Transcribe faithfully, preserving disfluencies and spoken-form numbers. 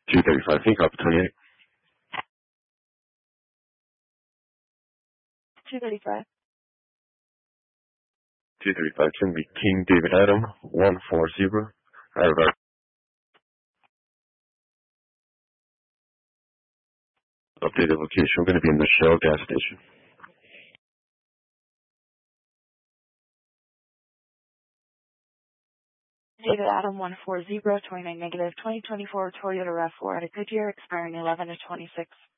two thirty-five, think up twenty-eight. two thirty-five. two thirty-five, it's going to be King David Adam, one four zero. I have our updated location. We're going to be in the Shell gas station. David Adam one four zero, twenty-nine negative, twenty twenty-four Toyota RAV four at a Goodyear expiring eleven to twenty-six.